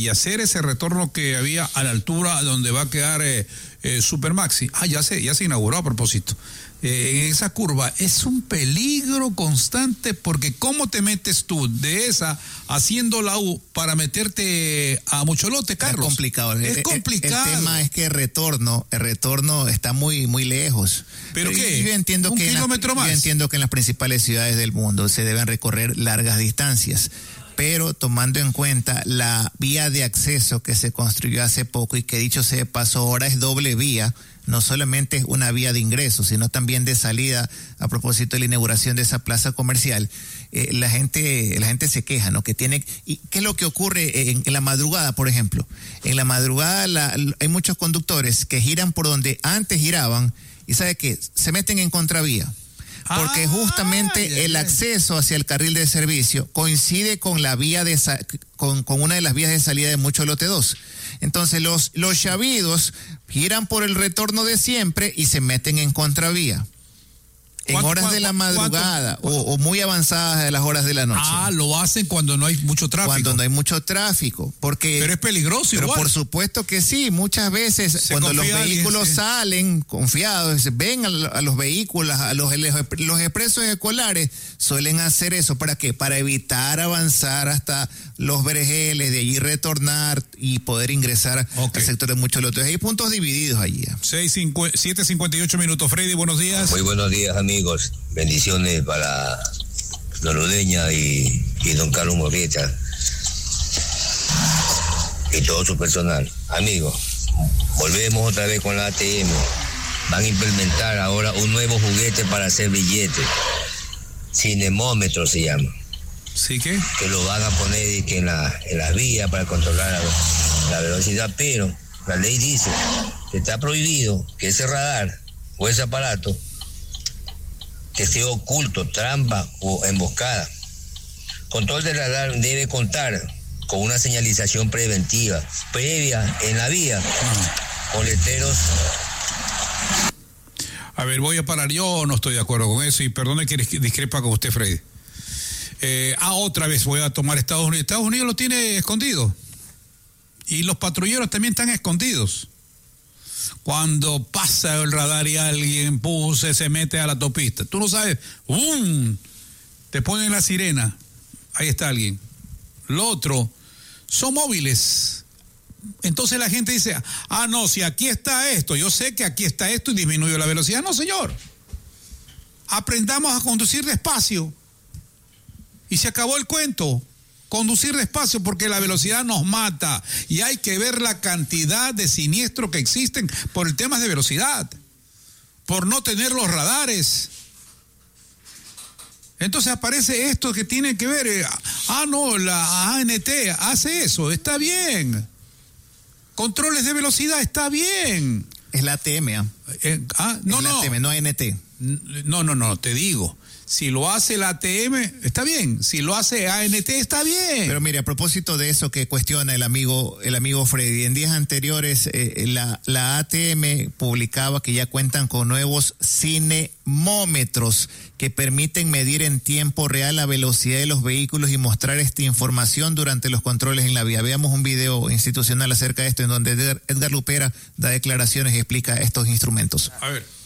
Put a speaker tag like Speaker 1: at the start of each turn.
Speaker 1: Villacer, ese retorno que había a la altura donde va a quedar Supermaxi. Ya se inauguró a propósito. En esa curva es un peligro constante, porque ¿cómo te metes tú de esa haciendo la U para meterte a Mocholote, Carlos?
Speaker 2: Es complicado.
Speaker 1: Es complicado.
Speaker 2: El tema es que el retorno está muy lejos.
Speaker 1: ¿Pero qué?
Speaker 2: Yo entiendo
Speaker 1: ¿Un kilómetro más?
Speaker 2: Yo entiendo que en las principales ciudades del mundo se deben recorrer largas distancias, pero tomando en cuenta la vía de acceso que se construyó hace poco y que, dicho sea de paso, ahora es doble vía, no solamente es una vía de ingreso, sino también de salida, a propósito de la inauguración de esa plaza comercial, la gente se queja, ¿no? ¿Y qué es lo que ocurre en la madrugada, por ejemplo? En la madrugada hay muchos conductores que giran por donde antes giraban y ¿sabe qué? Se meten en contravía. Porque justamente el acceso hacia el carril de servicio coincide con la vía con una de las vías de salida de Mocholote 2. Entonces los chavidos giran por el retorno de siempre y se meten en contravía. En horas de la madrugada o muy avanzadas de las horas de la noche.
Speaker 1: Lo hacen cuando no hay mucho tráfico.
Speaker 2: Cuando no hay mucho tráfico. Pero
Speaker 1: es peligroso
Speaker 2: pero
Speaker 1: igual.
Speaker 2: Por supuesto que sí. Muchas veces cuando los vehículos salen confiados, ven a los vehículos, a los expresos escolares, suelen hacer eso. ¿Para qué? Para evitar avanzar hasta los Vergeles, de allí retornar y poder ingresar al sector de Mocholote. Hay puntos divididos allí.
Speaker 1: 7:58 minutos. Freddy, buenos días.
Speaker 3: Muy buenos días, amigos. Bendiciones para Don Ludeña y Don Carlos Morrieta y todo su personal. Amigos, volvemos otra vez con la ATM. Van a implementar ahora un nuevo juguete para hacer billetes. Cinemómetro se llama.
Speaker 1: ¿Sí qué?
Speaker 3: Que lo van a poner en las vías para controlar la velocidad, pero la ley dice que está prohibido que ese radar o ese aparato que esté oculto, trampa o emboscada. Control de radar debe contar con una señalización preventiva previa en la vía con letreros.
Speaker 1: A ver, voy a parar. Yo no estoy de acuerdo con eso y perdone que discrepa con usted, Freddy. Otra vez voy a tomar Estados Unidos. Estados Unidos lo tiene escondido y los patrulleros también están escondidos. Cuando pasa el radar y alguien se mete a la autopista, tú no sabes, te ponen la sirena, ahí está alguien. Lo otro, son móviles. Entonces la gente dice, no, si aquí está esto, yo sé que aquí está esto y disminuyó la velocidad. No, señor. Aprendamos a conducir despacio. Y se acabó el cuento. Conducir despacio, porque la velocidad nos mata y hay que ver la cantidad de siniestros que existen por el tema de velocidad, por no tener los radares. Entonces aparece esto que tiene que ver, la ANT hace eso, está bien. Controles de velocidad, está bien.
Speaker 2: Es la ATM.
Speaker 1: No,
Speaker 2: ATM, no ANT.
Speaker 1: No, te digo. Si lo hace la ATM, está bien. Si lo hace ANT, está bien.
Speaker 2: Pero mire, a propósito de eso que cuestiona el amigo Freddy, en días anteriores la ATM publicaba que ya cuentan con nuevos cinemómetros que permiten medir en tiempo real la velocidad de los vehículos y mostrar esta información durante los controles en la vía. Veamos un video institucional acerca de esto en donde Edgar Lupera da declaraciones y explica estos instrumentos.
Speaker 1: A ver.